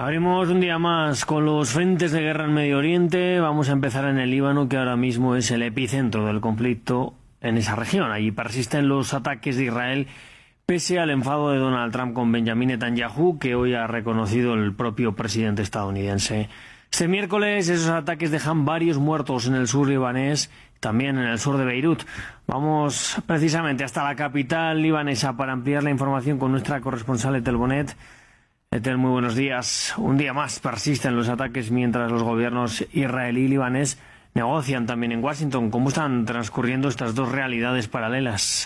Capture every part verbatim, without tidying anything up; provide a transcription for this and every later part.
Abrimos un día más con los frentes de guerra en Medio Oriente. Vamos a empezar en el Líbano, que ahora mismo es el epicentro del conflicto en esa región. Allí persisten los ataques de Israel, pese al enfado de Donald Trump con Benjamin Netanyahu, que hoy ha reconocido el propio presidente estadounidense. Este miércoles esos ataques dejan varios muertos en el sur libanés, también en el sur de Beirut. Vamos precisamente hasta la capital libanesa para ampliar la información con nuestra corresponsal Etel Bonet. Etel, muy buenos días. Un día más persisten los ataques mientras los gobiernos israelí y libanés negocian también en Washington. ¿Cómo están transcurriendo estas dos realidades paralelas?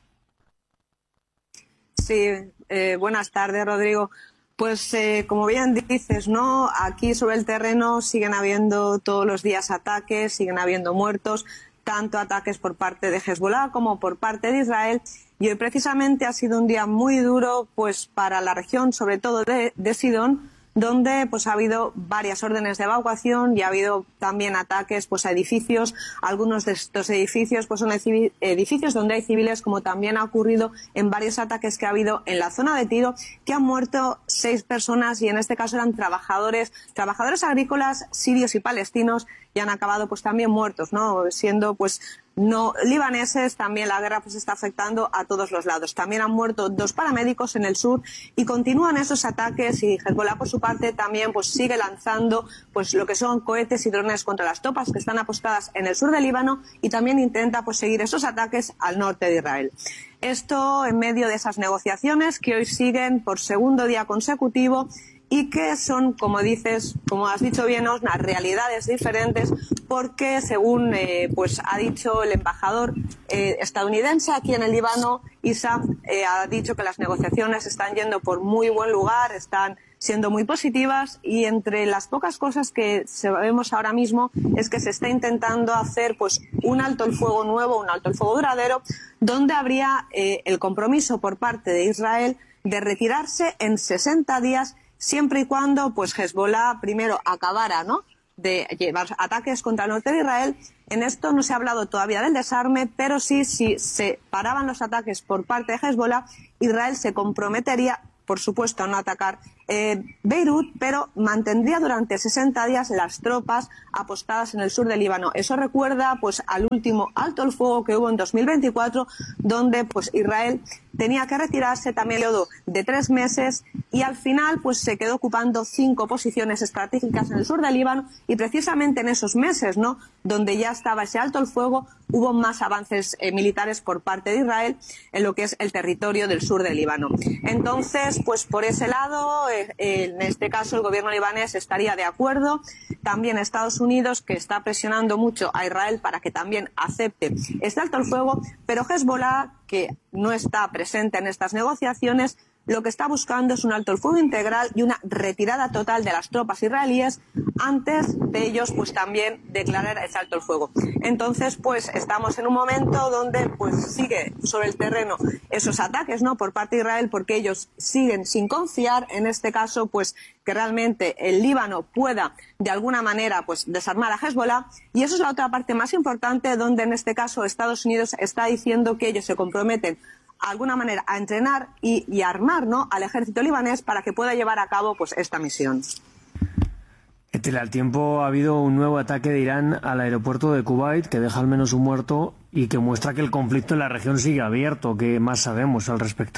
Sí, eh, buenas tardes, Rodrigo. Pues eh, como bien dices, ¿no? Aquí sobre el terreno siguen habiendo todos los días ataques, siguen habiendo muertos, tanto ataques por parte de Hezbollah como por parte de Israel. Y hoy precisamente ha sido un día muy duro pues para la región, sobre todo de, de Sidón, donde pues ha habido varias órdenes de evacuación y ha habido también ataques pues a edificios. Algunos de estos edificios pues son edificios donde hay civiles, como también ha ocurrido en varios ataques que ha habido en la zona de Tiro, que han muerto seis personas, y en este caso eran trabajadores, trabajadores agrícolas sirios y palestinos, y han acabado pues también muertos, ¿no? Siendo pues no libaneses. También la guerra pues está afectando a todos los lados. También han muerto dos paramédicos en el sur y continúan esos ataques, y Hezbollah por su parte también pues sigue lanzando pues lo que son cohetes y drones contra las tropas que están apostadas en el sur del Líbano, y también intenta pues seguir esos ataques al norte de Israel. Esto en medio de esas negociaciones que hoy siguen por segundo día consecutivo, y que son, como dices, como has dicho bien, unas realidades diferentes, porque según eh, pues ha dicho el embajador eh, estadounidense aquí en el Líbano, Issam, eh, ha dicho que las negociaciones están yendo por muy buen lugar, están siendo muy positivas, y entre las pocas cosas que sabemos ahora mismo es que se está intentando hacer pues un alto el fuego nuevo, un alto el fuego duradero, donde habría eh, el compromiso por parte de Israel de retirarse en sesenta días, siempre y cuando pues Hezbollah primero acabara, ¿no?, de llevar ataques contra el norte de Israel. En esto no se ha hablado todavía del desarme, pero sí, si se paraban los ataques por parte de Hezbollah, Israel se comprometería, por supuesto, a no atacar eh, Beirut, pero mantendría durante sesenta días las tropas apostadas en el sur del Líbano. Eso recuerda pues al último alto el fuego que hubo en dos mil veinticuatro, donde pues Israel tenía que retirarse también de tres meses, y al final pues se quedó ocupando cinco posiciones estratégicas en el sur del Líbano, y precisamente en esos meses, ¿no?, donde ya estaba ese alto el fuego, hubo más avances eh, militares por parte de Israel en lo que es el territorio del sur del Líbano. Entonces, pues por ese lado, eh, eh, en este caso el gobierno libanés estaría de acuerdo. También Estados Unidos, que está presionando mucho a Israel para que también acepte este alto el fuego, pero Hezbollah, que no está presente en estas negociaciones, lo que está buscando es un alto el fuego integral y una retirada total de las tropas israelíes antes de ellos pues también declarar ese alto el fuego. Entonces pues estamos en un momento donde pues sigue sobre el terreno esos ataques, ¿no?, por parte de Israel, porque ellos siguen sin confiar en este caso pues que realmente el Líbano pueda de alguna manera pues desarmar a Hezbollah. Y eso es la otra parte más importante, donde en este caso Estados Unidos está diciendo que ellos se comprometen de alguna manera a entrenar y, y armar, ¿no?, al ejército libanés para que pueda llevar a cabo pues esta misión. Al tiempo ha habido un nuevo ataque de Irán al aeropuerto de Kuwait, que deja al menos un muerto y que muestra que el conflicto en la región sigue abierto. ¿Qué más sabemos al respecto?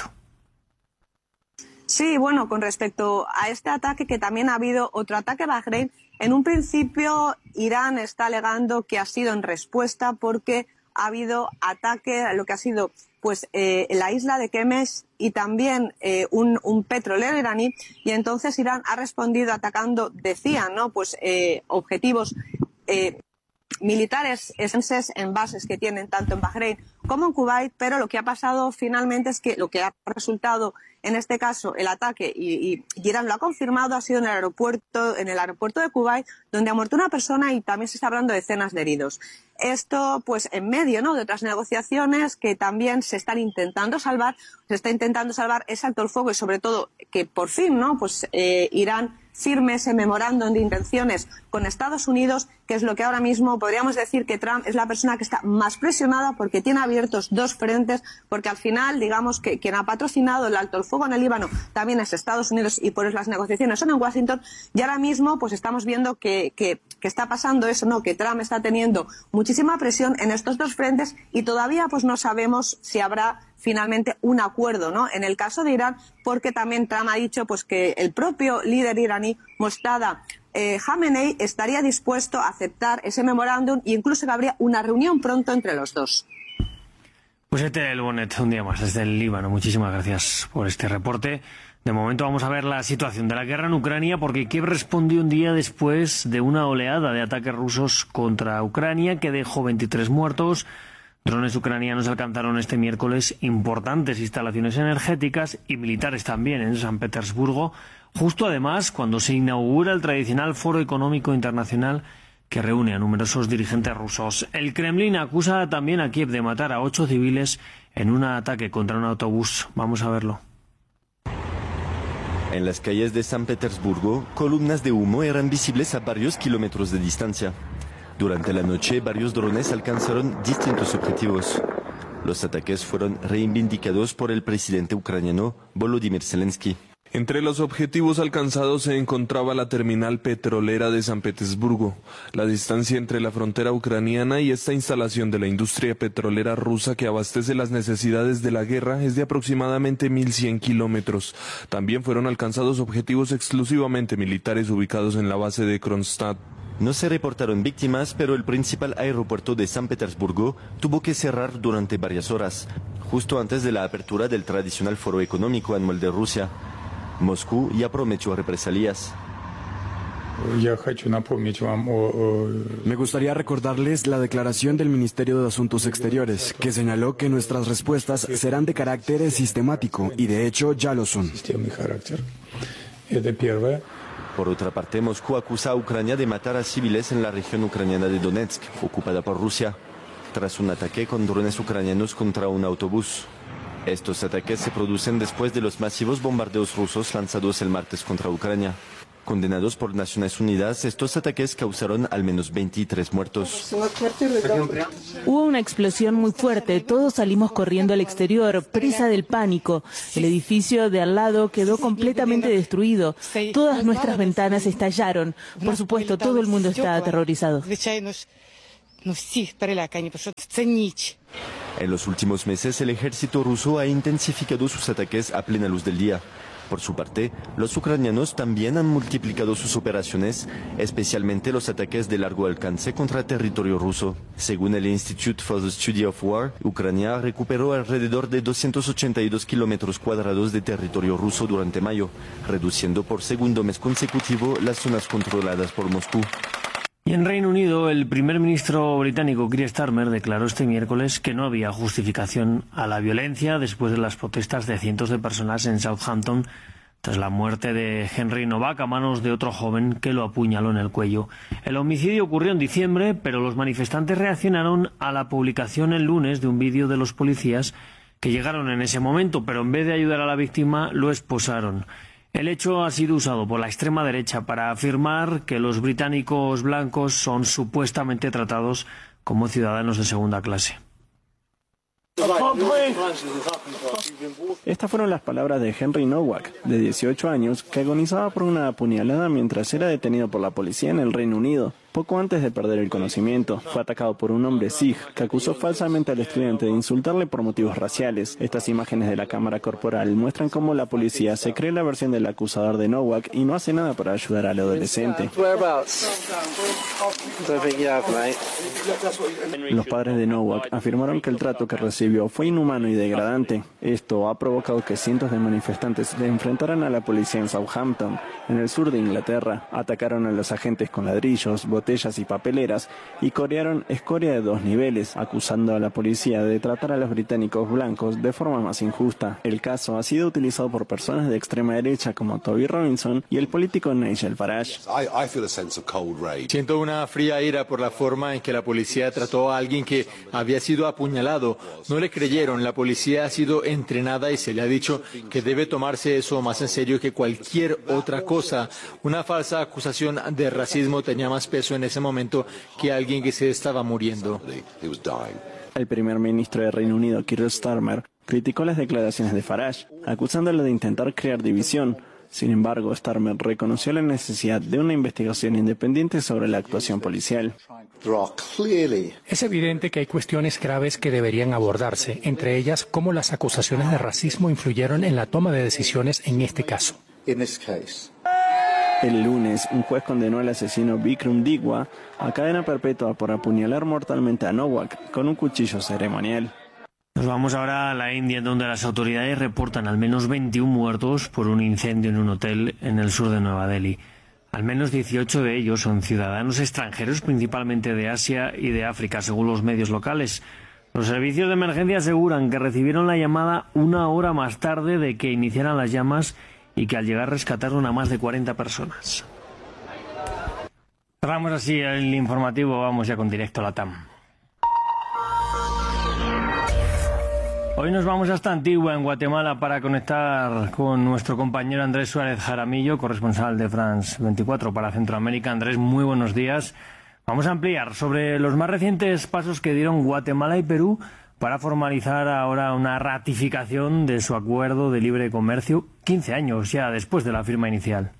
Sí, bueno, con respecto a este ataque, que también ha habido otro ataque a Bahrein. En un principio Irán está alegando que ha sido en respuesta porque ha habido ataque a lo que ha sido pues eh, la isla de Kemes y también eh, un, un petrolero iraní, y entonces Irán ha respondido atacando, decían, ¿no?, pues eh, objetivos eh, militares esenciales en bases que tienen tanto en Bahrein como en Kuwait. Pero lo que ha pasado finalmente es que lo que ha resultado en este caso el ataque, y, y, y Irán lo ha confirmado, ha sido en el aeropuerto en el aeropuerto de Kuwait, donde ha muerto una persona y también se está hablando de decenas de heridos. Esto pues en medio, ¿no?, de otras negociaciones que también se están intentando salvar, se está intentando salvar ese alto el fuego, y sobre todo que por fin, ¿no?, pues eh, Irán firme ese memorándum de intenciones con Estados Unidos, que es lo que ahora mismo podríamos decir que Trump es la persona que está más presionada porque tiene abiertos dos frentes, porque al final, digamos que quien ha patrocinado el alto el fuego en el Líbano también es Estados Unidos y por eso las negociaciones son en Washington, y ahora mismo pues estamos viendo que, que, que está pasando eso, ¿no? Que Trump está teniendo muchísima presión en estos dos frentes y todavía pues no sabemos si habrá finalmente un acuerdo, ¿no? En el caso de Irán, porque también Trump ha dicho pues que el propio líder iraní, Mostada eh, Khamenei, estaría dispuesto a aceptar ese memorándum e incluso que habría una reunión pronto entre los dos. Pues este el Bonet, un día más desde el Líbano. Muchísimas gracias por este reporte. De momento vamos a ver la situación de la guerra en Ucrania, porque Kiev respondió un día después de una oleada de ataques rusos contra Ucrania que dejó veintitrés muertos. Drones ucranianos alcanzaron este miércoles importantes instalaciones energéticas y militares también en San Petersburgo, justo además cuando se inaugura el tradicional Foro Económico Internacional que reúne a numerosos dirigentes rusos. El Kremlin acusa también a Kiev de matar a ocho civiles en un ataque contra un autobús. Vamos a verlo. En las calles de San Petersburgo, columnas de humo eran visibles a varios kilómetros de distancia. Durante la noche, varios drones alcanzaron distintos objetivos. Los ataques fueron reivindicados por el presidente ucraniano Volodymyr Zelensky. Entre los objetivos alcanzados se encontraba la terminal petrolera de San Petersburgo. La distancia entre la frontera ucraniana y esta instalación de la industria petrolera rusa que abastece las necesidades de la guerra es de aproximadamente mil cien kilómetros. También fueron alcanzados objetivos exclusivamente militares ubicados en la base de Kronstadt. No se reportaron víctimas, pero el principal aeropuerto de San Petersburgo tuvo que cerrar durante varias horas, justo antes de la apertura del tradicional Foro Económico Anual de Rusia. Moscú ya prometió represalias. Me gustaría recordarles la declaración del Ministerio de Asuntos Exteriores, que señaló que nuestras respuestas serán de carácter sistemático, y de hecho ya lo son. Por otra parte, Moscú acusa a Ucrania de matar a civiles en la región ucraniana de Donetsk, ocupada por Rusia, tras un ataque con drones ucranianos contra un autobús. Estos ataques se producen después de los masivos bombardeos rusos lanzados el martes contra Ucrania. Condenados por Naciones Unidas, estos ataques causaron al menos veintitrés muertos. Hubo una explosión muy fuerte, todos salimos corriendo al exterior, presa del pánico. El edificio de al lado quedó completamente destruido, todas nuestras ventanas estallaron. Por supuesto, todo el mundo está aterrorizado. En los últimos meses, el ejército ruso ha intensificado sus ataques a plena luz del día. Por su parte, los ucranianos también han multiplicado sus operaciones, especialmente los ataques de largo alcance contra territorio ruso. Según el Institute for the Study of War, Ucrania recuperó alrededor de doscientos ochenta y dos kilómetros cuadrados de territorio ruso durante mayo, reduciendo por segundo mes consecutivo las zonas controladas por Moscú. Y en Reino Unido, el primer ministro británico Keir Starmer declaró este miércoles que no había justificación a la violencia después de las protestas de cientos de personas en Southampton tras la muerte de Henry Novak a manos de otro joven que lo apuñaló en el cuello. El homicidio ocurrió en diciembre, pero los manifestantes reaccionaron a la publicación el lunes de un vídeo de los policías que llegaron en ese momento, pero en vez de ayudar a la víctima, lo esposaron. El hecho ha sido usado por la extrema derecha para afirmar que los británicos blancos son supuestamente tratados como ciudadanos de segunda clase. Estas fueron las palabras de Henry Nowak, de dieciocho años, que agonizaba por una apuñalada mientras era detenido por la policía en el Reino Unido. Poco antes de perder el conocimiento, fue atacado por un hombre sikh que acusó falsamente al estudiante de insultarle por motivos raciales. Estas imágenes de la cámara corporal muestran cómo la policía se cree la versión del acusador de Nowak y no hace nada para ayudar al adolescente. Los padres de Nowak afirmaron que el trato que recibió fue inhumano y degradante. Esto ha provocado que cientos de manifestantes se enfrentaran a la policía en Southampton, en el sur de Inglaterra. Atacaron a los agentes con ladrillos, botellas y papeleras y corearon escoria de dos niveles, acusando a la policía de tratar a los británicos blancos de forma más injusta. El caso ha sido utilizado por personas de extrema derecha como Toby Robinson y el político Nigel Farage. Siento una fría ira por la forma en que la policía trató a alguien que había sido apuñalado. No le creyeron, la policía ha sido entrenada y se le ha dicho que debe tomarse eso más en serio que cualquier otra cosa. Una falsa acusación de racismo tenía más peso en ese momento que alguien que se estaba muriendo. El primer ministro de Reino Unido, Keir Starmer, criticó las declaraciones de Farage, acusándolo de intentar crear división. Sin embargo, Starmer reconoció la necesidad de una investigación independiente sobre la actuación policial. Es evidente que hay cuestiones graves que deberían abordarse, entre ellas cómo las acusaciones de racismo influyeron en la toma de decisiones en este caso. El lunes, un juez condenó al asesino Bikram Digwa a cadena perpetua por apuñalar mortalmente a Nowak con un cuchillo ceremonial. Nos vamos ahora a la India, donde las autoridades reportan al menos veintiún muertos por un incendio en un hotel en el sur de Nueva Delhi. Al menos dieciocho de ellos son ciudadanos extranjeros, principalmente de Asia y de África, según los medios locales. Los servicios de emergencia aseguran que recibieron la llamada una hora más tarde de que iniciaran las llamas y que al llegar rescataron a más de cuarenta personas. Cerramos así el informativo, vamos ya con Directo Latam. Hoy nos vamos hasta Antigua, en Guatemala, para conectar con nuestro compañero Andrés Suárez Jaramillo, corresponsal de France veinticuatro para Centroamérica. Andrés, muy buenos días. Vamos a ampliar sobre los más recientes pasos que dieron Guatemala y Perú para formalizar ahora una ratificación de su acuerdo de libre comercio, quince años ya después de la firma inicial.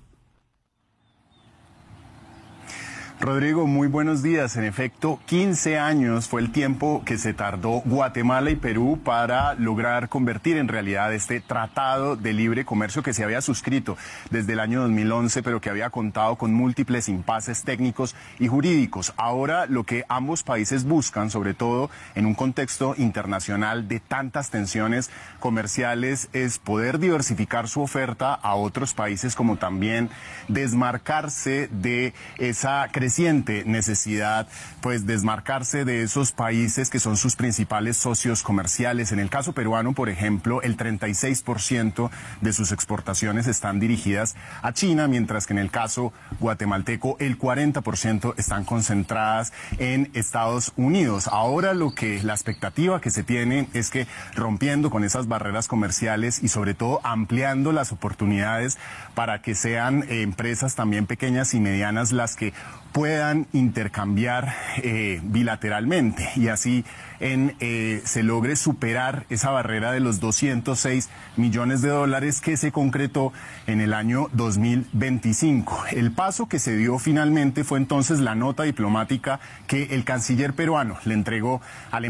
Rodrigo, muy buenos días. En efecto, quince años fue el tiempo que se tardó Guatemala y Perú para lograr convertir en realidad este tratado de libre comercio que se había suscrito desde el año dos mil once, pero que había contado con múltiples impases técnicos y jurídicos. Ahora lo que ambos países buscan, sobre todo en un contexto internacional de tantas tensiones comerciales, es poder diversificar su oferta a otros países, como también desmarcarse de esa creciente necesidad, pues desmarcarse de esos países que son sus principales socios comerciales. En el caso peruano, por ejemplo, el treinta y seis por ciento de sus exportaciones están dirigidas a China, mientras que en el caso guatemalteco el cuarenta por ciento están concentradas en Estados Unidos. Ahora lo que la expectativa que se tiene es que, rompiendo con esas barreras comerciales y sobre todo ampliando las oportunidades para que sean eh, empresas también pequeñas y medianas las que puedan intercambiar eh, bilateralmente y así en, eh, se logre superar esa barrera de los doscientos seis millones de dólares que se concretó en el año dos mil veinticinco. El paso que se dio finalmente fue entonces la nota diplomática que el canciller peruano le entregó al